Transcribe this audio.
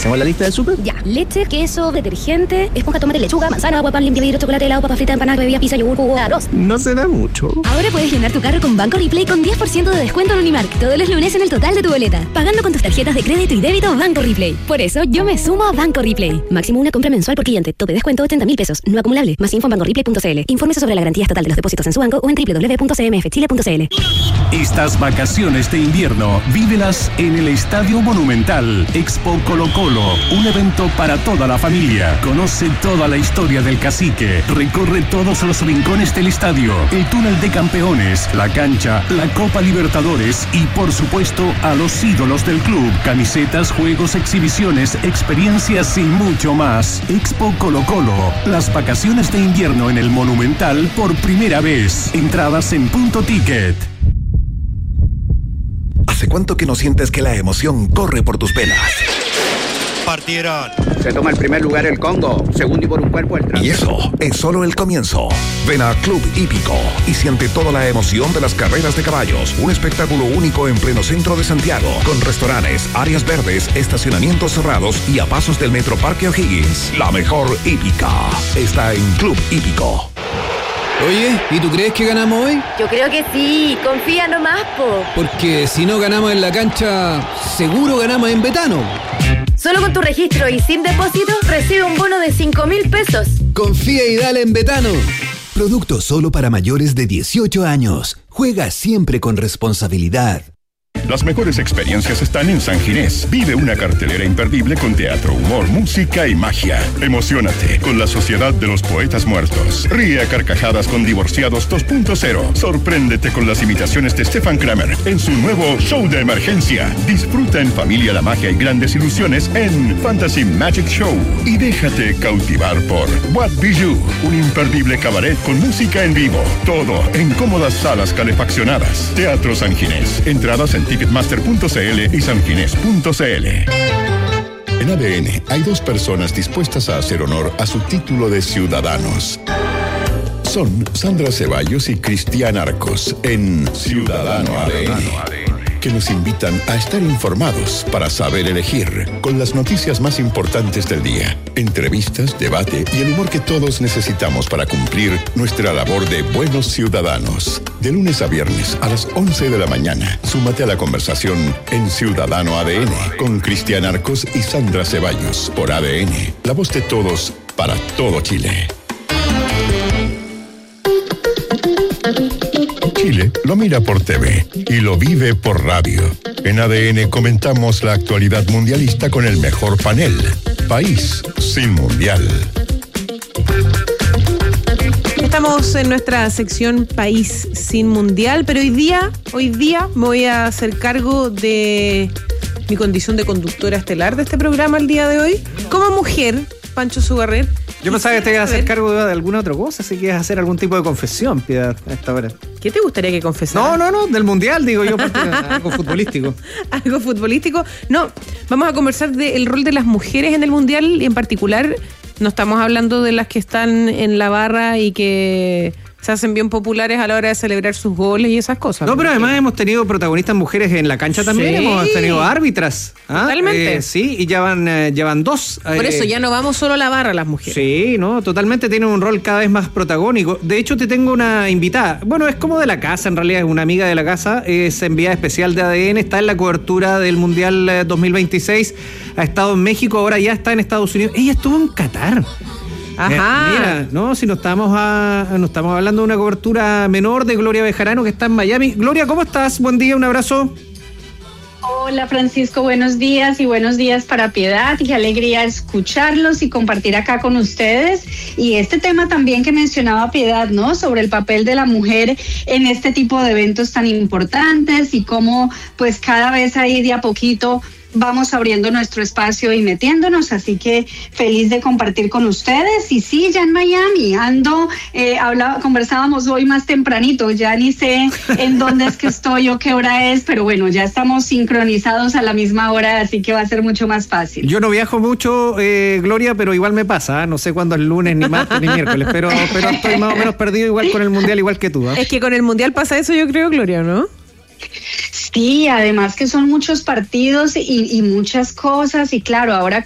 ¿Hacemos la lista del súper? Ya. Leche, queso, detergente, esponja, tomate, lechuga, manzana, agua, pan, limpia vidrio, chocolate, helado, papa frita, empanada, bebida, pizza, yogur, jugo, arroz. No se da mucho. Ahora puedes llenar tu carro con Banco Replay con 10% de descuento en Unimark todos los lunes en el total de tu boleta, pagando con tus tarjetas de crédito y débito Banco Replay. Por eso yo me sumo a Banco Replay. Máximo una compra mensual por cliente. Tope descuento 80.000 pesos. No acumulable. Más info en bancoreplay.cl. Infórmese sobre la garantía estatal de los depósitos en su banco o en www.cmfchile.cl. Estas vacaciones de invierno, vívelas en el Estadio Monumental. Expo Colo Colo, un evento para toda la familia. Conoce toda la historia del Cacique. Recorre todos los rincones del estadio, el túnel de campeones, la cancha, la Copa Libertadores y, por supuesto, a los ídolos del club. Camisetas, juegos, exhibiciones, experiencias y mucho más. Expo Colo Colo, las vacaciones de invierno en el Monumental por primera vez. Entradas en Punto Ticket. ¿Hace cuánto que no sientes que la emoción corre por tus venas? Partieron. Se toma el primer lugar el Congo, segundo y por un cuerpo el Y eso es solo el comienzo. Ven a Club Hípico y siente toda la emoción de las carreras de caballos. Un espectáculo único en pleno centro de Santiago, con restaurantes, áreas verdes, estacionamientos cerrados y a pasos del Metro Parque O'Higgins. La mejor hípica está en Club Hípico. Oye, ¿y tú crees que ganamos hoy? Yo creo que sí, confía nomás, po. Porque si no ganamos en la cancha, seguro ganamos en Betano. Solo con tu registro y sin depósito, recibe un bono de 5.000 pesos. Confía y dale en Betano. Producto solo para mayores de 18 años. Juega siempre con responsabilidad. Las mejores experiencias están en San Ginés. Vive una cartelera imperdible con teatro, humor, música y magia. Emociónate con la Sociedad de los Poetas Muertos. Ríe a carcajadas con Divorciados 2.0. Sorpréndete con las imitaciones de Stefan Kramer en su nuevo show de emergencia. Disfruta en familia la magia y grandes ilusiones en Fantasy Magic Show. Y déjate cautivar por What Bijou, un imperdible cabaret con música en vivo. Todo en cómodas salas calefaccionadas. Teatro San Ginés. Entradas en Ticketmaster.cl y sanginés.cl. En ADN hay dos personas dispuestas a hacer honor a su título de ciudadanos. Son Sandra Ceballos y Cristian Arcos en Ciudadano ADN, que nos invitan a estar informados para saber elegir, con las noticias más importantes del día, entrevistas, debate y el humor que todos necesitamos para cumplir nuestra labor de buenos ciudadanos. De lunes a viernes a las 11 de la mañana, súmate a la conversación en Ciudadano ADN con Cristian Arcos y Sandra Ceballos por ADN, la voz de todos para todo Chile. Chile lo mira por TV y lo vive por radio. En ADN comentamos la actualidad mundialista con el mejor panel. País sin mundial. Estamos en nuestra sección País sin mundial, pero hoy día me voy a hacer cargo de mi condición de conductora estelar de este programa el día de hoy. Como mujer, Pancho Sugarret. Yo pensaba que te ibas a hacer cargo de alguna otra cosa, así que ibas a hacer algún tipo de confesión, Piedad, a esta hora. ¿Qué te gustaría que confesara? No, del mundial, digo yo, porque algo futbolístico. ¿Algo futbolístico? No, vamos a conversar del rol de las mujeres en el mundial y en particular no estamos hablando de las que están en la barra y que se hacen bien populares a la hora de celebrar sus goles y esas cosas. No, pero además hemos tenido protagonistas mujeres en la cancha también, sí. Hemos tenido árbitras. Totalmente. Sí, y ya van dos. Por eso ya no vamos solo a la barra las mujeres. Sí, no, totalmente tienen un rol cada vez más protagónico. De hecho, te tengo una invitada. Bueno, es como de la casa, en realidad es una amiga de la casa, es enviada especial de ADN, está en la cobertura del Mundial 2026, ha estado en México, ahora ya está en Estados Unidos. Ella estuvo en Qatar. Ajá. Mira, no, si no estamos hablando de una cobertura menor de Gloria Bejarano, que está en Miami. Gloria, ¿cómo estás? Buen día, un abrazo. Hola Francisco, buenos días y buenos días para Piedad. Qué alegría escucharlos y compartir acá con ustedes. Y este tema también que mencionaba Piedad, ¿no? Sobre el papel de la mujer en este tipo de eventos tan importantes y cómo pues cada vez ahí de a poquito vamos abriendo nuestro espacio y metiéndonos, así que feliz de compartir con ustedes. Y sí, ya en Miami ando, conversábamos hoy más tempranito, ya ni sé en dónde es que estoy o qué hora es, pero bueno, ya estamos sincronizados a la misma hora, así que va a ser mucho más fácil. Yo no viajo mucho, Gloria, pero igual me pasa, no sé cuándo es lunes, ni martes, ni miércoles, pero estoy más o menos perdido igual con el Mundial, igual que tú. Es que con el Mundial pasa eso, yo creo, Gloria, ¿no? Sí, además que son muchos partidos y muchas cosas, y claro, ahora